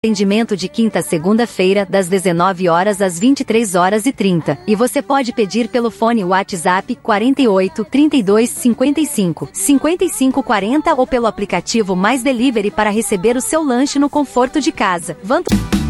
Atendimento de quinta a segunda-feira, das 19 horas às 23h30. E você pode pedir pelo fone WhatsApp 48 32 55 55 40 ou pelo aplicativo Mais Delivery para receber o seu lanche no conforto de casa.